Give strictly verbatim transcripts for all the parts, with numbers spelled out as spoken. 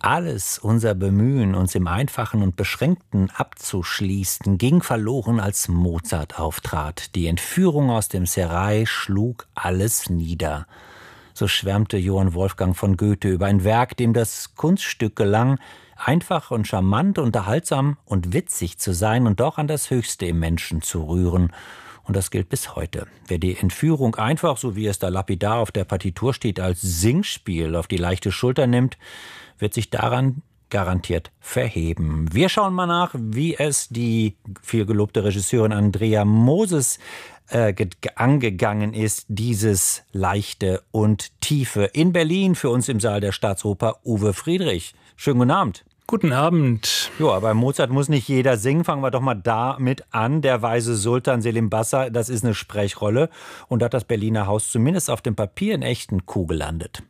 Alles unser Bemühen, uns im Einfachen und Beschränkten abzuschließen, ging verloren, als Mozart auftrat. Die Entführung aus dem Serail schlug alles nieder. So schwärmte Johann Wolfgang von Goethe über ein Werk, dem das Kunststück gelang, einfach und charmant, unterhaltsam und witzig zu sein und doch an das Höchste im Menschen zu rühren. Und das gilt bis heute. Wer die Entführung einfach, so wie es da lapidar auf der Partitur steht, als Singspiel auf die leichte Schulter nimmt, wird sich daran garantiert verheben. Wir schauen mal nach, wie es die vielgelobte Regisseurin Andrea Moses äh, angegangen ist, dieses Leichte und Tiefe. In Berlin für uns im Saal der Staatsoper Uwe Friedrich. Schönen guten Abend. Guten Abend. Ja, bei Mozart muss nicht jeder singen. Fangen wir doch mal damit an. Der weise Sultan Selim Bassa, das ist eine Sprechrolle. Und da hat das Berliner Haus zumindest auf dem Papier einen echten Coup gelandet.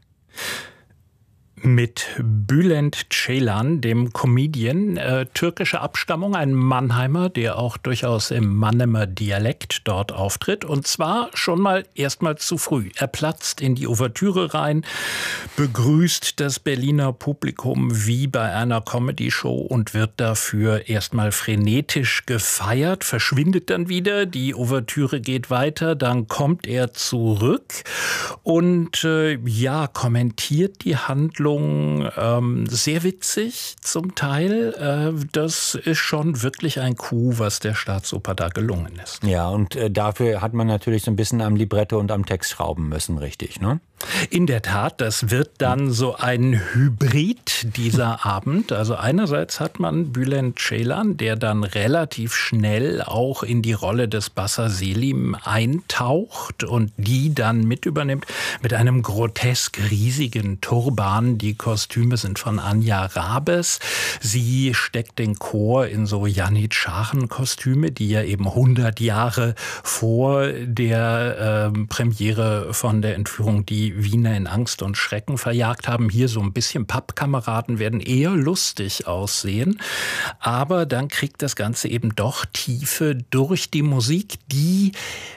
Mit Bülent Ceylan, dem Comedian, äh, türkischer Abstammung, ein Mannheimer, der auch durchaus im Mannheimer Dialekt dort auftritt. Und zwar schon mal erstmal zu früh. Er platzt in die Ouvertüre rein, begrüßt das Berliner Publikum wie bei einer Comedy-Show und wird dafür erstmal frenetisch gefeiert, verschwindet dann wieder, die Ouvertüre geht weiter, dann kommt er zurück und äh, ja, kommentiert die Handlung Ähm, sehr witzig zum Teil. Äh, das ist schon wirklich ein Coup, was der Staatsoper da gelungen ist. Ja, und äh, dafür hat man natürlich so ein bisschen am Libretto und am Text schrauben müssen, richtig, ne? In der Tat, das wird dann so ein Hybrid dieser Abend. Also einerseits hat man Bülent Ceylan, der dann relativ schnell auch in die Rolle des Bassa Selim eintaucht und die dann mit übernimmt mit einem grotesk riesigen Turban. Die Kostüme sind von Anja Rabes. Sie steckt den Chor in so Janitscharen-Kostüme, die ja eben hundert Jahre vor der äh, Premiere von der Entführung die Wiener in Angst und Schrecken verjagt haben. Hier so ein bisschen Pappkameraden werden eher lustig aussehen. Aber dann kriegt das Ganze eben doch Tiefe durch die Musik, die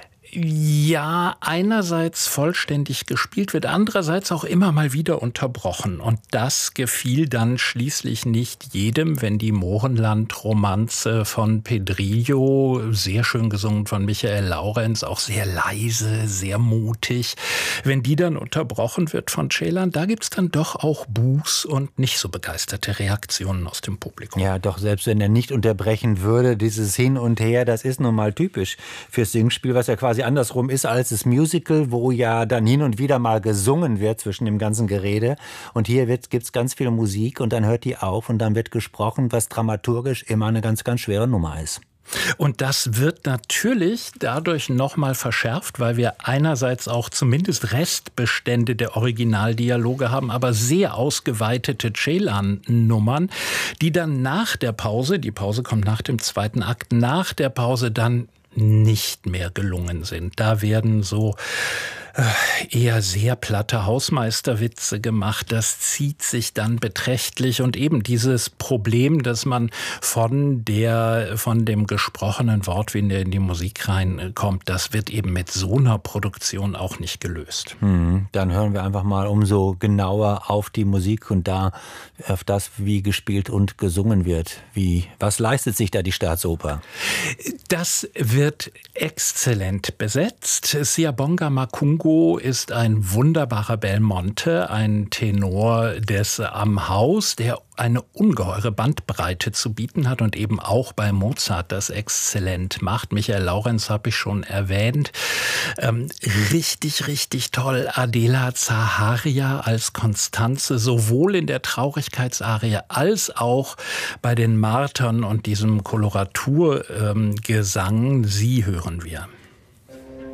ja einerseits vollständig gespielt wird, andererseits auch immer mal wieder unterbrochen. Und das gefiel dann schließlich nicht jedem, wenn die Mohrenland-Romanze von Pedrillo, sehr schön gesungen von Michael Laurenz, auch sehr leise, sehr mutig, wenn die dann unterbrochen wird von Ceylan, da gibt's dann doch auch Buß und nicht so begeisterte Reaktionen aus dem Publikum. Ja, doch selbst wenn er nicht unterbrechen würde, dieses Hin und Her, das ist nun mal typisch fürs Singspiel, was ja quasi andersrum ist als das Musical, wo ja dann hin und wieder mal gesungen wird zwischen dem ganzen Gerede. Und hier gibt es ganz viel Musik und dann hört die auf und dann wird gesprochen, was dramaturgisch immer eine ganz, ganz schwere Nummer ist. Und das wird natürlich dadurch nochmal verschärft, weil wir einerseits auch zumindest Restbestände der Originaldialoge haben, aber sehr ausgeweitete Ceylan-Nummern, die dann nach der Pause, die Pause kommt nach dem zweiten Akt, nach der Pause dann nicht mehr gelungen sind. Da werden so eher sehr platte Hausmeisterwitze gemacht. Das zieht sich dann beträchtlich und eben dieses Problem, dass man von der, von dem gesprochenen Wort, wenn der in die Musik reinkommt, das wird eben mit so einer Produktion auch nicht gelöst. Hm, dann hören wir einfach mal umso genauer auf die Musik und da auf das, wie gespielt und gesungen wird. Wie, was leistet sich da die Staatsoper? Das wird exzellent besetzt. Siyabonga Makungu ist ein wunderbarer Belmonte, ein Tenor des Am Haus, der eine ungeheure Bandbreite zu bieten hat und eben auch bei Mozart das exzellent macht. Michael Laurenz habe ich schon erwähnt. Ähm, richtig, richtig toll. Adela Zaharia als Konstanze, sowohl in der Traurigkeitsarie als auch bei den Martern und diesem Koloraturgesang. Ähm, Sie hören wir.